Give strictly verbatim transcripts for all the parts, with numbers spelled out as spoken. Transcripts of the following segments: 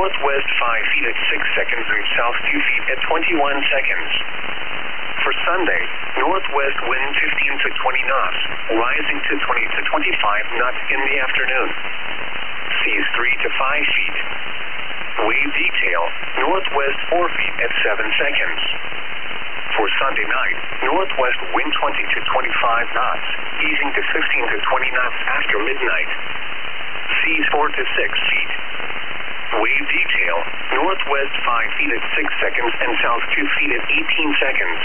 northwest five feet at six seconds and south two feet at twenty-one seconds. For Sunday, northwest wind fifteen to twenty knots, rising to twenty to twenty-five knots in the afternoon. Seas three to five feet. Wave detail, northwest four feet at seven seconds. For Sunday night, northwest wind twenty to twenty-five knots, easing to fifteen to twenty knots after midnight. Seas four to six feet. Wave detail, northwest five feet at six seconds and south two feet at eighteen seconds.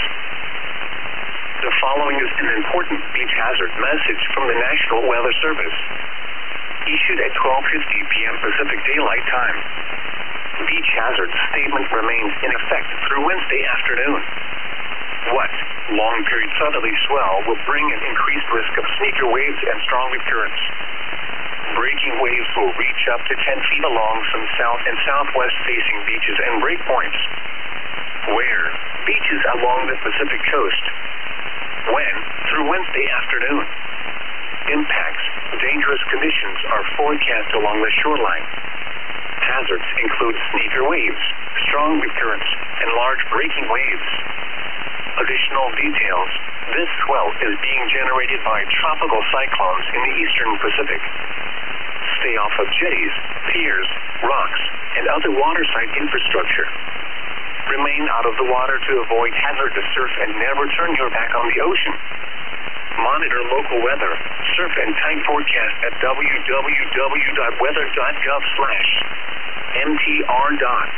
The following is an important beach hazard message from the National Weather Service. Issued at twelve fifty p m Pacific Daylight Time. Beach hazard statement remains in effect through Wednesday afternoon. What? Long period southerly swell will bring an increased risk of sneaker waves and strong currents. Breaking waves will reach up to ten feet along some south and southwest facing beaches and breakpoints. Where? Beaches along the Pacific coast. When? Through Wednesday afternoon. Impacts. Dangerous conditions are forecast along the shoreline. Hazards include sneaker waves, strong currents, and large breaking waves. Additional details. This swell is being generated by tropical cyclones in the eastern Pacific. Stay off of jetties, piers, rocks, and other waterside infrastructure. Remain out of the water to avoid hazardous surf and never turn your back on the ocean. Monitor local weather, surf and time forecast at w w w dot weather dot gov slash m t r.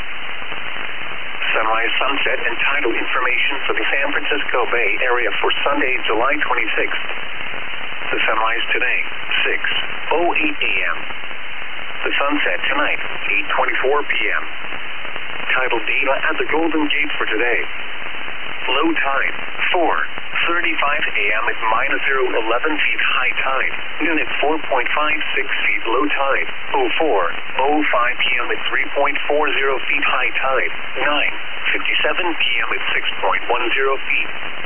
Sunrise, sunset, and tidal information for the San Francisco Bay Area for Sunday, July twenty-sixth. The sunrise today, six oh eight a m The sunset tonight, eight twenty-four p m Tidal data at the Golden Gate for today. Low tide, four thirty-five a m at minus zero eleven feet high tide. Noon at four point five six feet low tide. oh four oh five p m at three point four zero feet high tide. nine fifty-seven p m at six point one zero feet.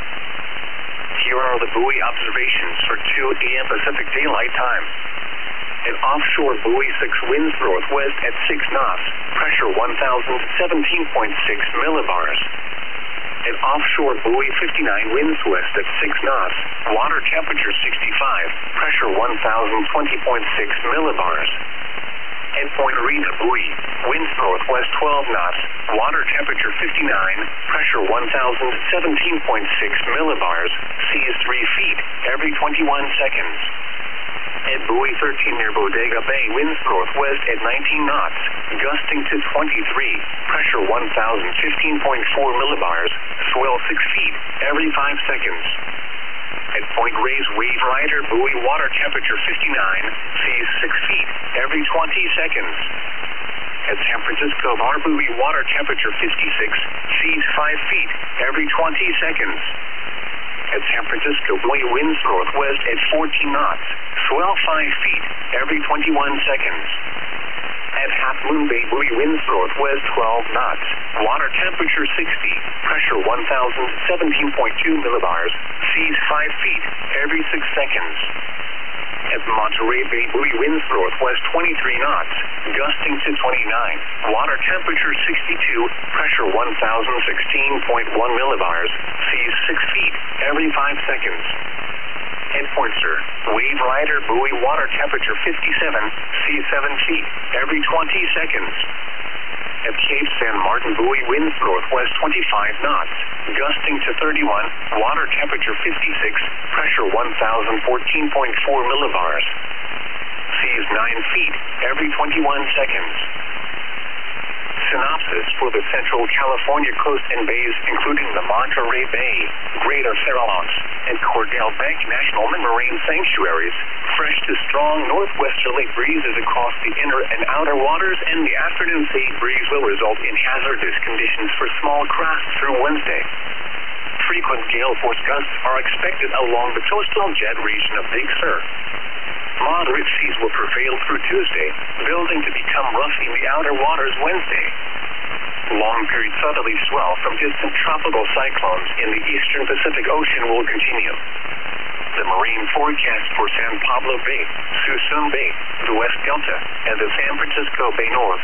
Here are the buoy observations for two a m Pacific Daylight Time. An offshore buoy six winds northwest at six knots, pressure one thousand seventeen point six millibars. An offshore buoy fifty-nine winds west at six knots, water temperature sixty-five, pressure one thousand twenty point six millibars. At Point Arena buoy, winds northwest twelve knots, water temperature fifty-nine, pressure one thousand seventeen point six millibars, seas three feet every twenty-one seconds. At buoy thirteen near Bodega Bay, winds northwest at nineteen knots, gusting to twenty-three, pressure one thousand fifteen point four millibars, swell six feet every five seconds. At Point Reyes Wave Rider buoy, water temperature fifty-nine, seas six feet every twenty seconds. At San Francisco Bar buoy, water temperature fifty-six, seas five feet every twenty seconds. At San Francisco buoy, winds northwest at fourteen knots, swell five feet every twenty-one seconds. At Half Moon Bay buoy, winds northwest twelve knots, water temperature sixty, pressure one thousand seventeen point two millibars, seas five feet every six seconds. At Monterey Bay buoy, winds northwest twenty-three knots, gusting to twenty-nine, water temperature sixty-two, pressure one thousand sixteen point one millibars, seas six feet every five seconds. At Point Sur, Wave Rider buoy, water temperature fifty-seven, seas seven feet every twenty seconds. At Cape San Martin buoy, winds northwest twenty-five knots, gusting to thirty-one, water temperature fifty-six, pressure one thousand fourteen point four millibars. Seas nine feet every twenty-one seconds. Synopsis for the Central California coast and bays, including the Monterey Bay, Greater Farallones, and Cordell Bank National Marine Sanctuaries. Fresh to strong northwesterly breezes across the inner and outer waters, and the afternoon sea breeze will result in hazardous conditions for small craft through Wednesday. Frequent gale force gusts are expected along the coastal jet region of Big Sur. Moderate seas will prevail through Tuesday, building to become rough in the outer waters Wednesday. Long-period southerly swell from distant tropical cyclones in the eastern Pacific Ocean will continue. The marine forecast for San Pablo Bay, Suisun Bay, the West Delta, and the San Francisco Bay North